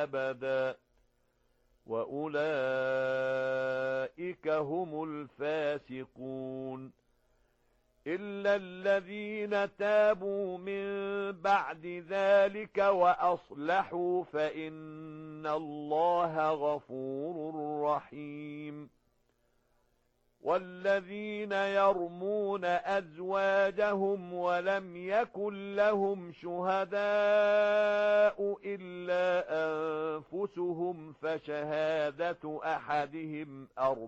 أبدا وأولئك هم الفاسقون إلا الذين تابوا من بعد ذلك وأصلحوا فإن الله غفور رحيم والذين يرمون أزواجهم ولم يكن لهم شهداء إلا أنفسهم فشهادة أحدهم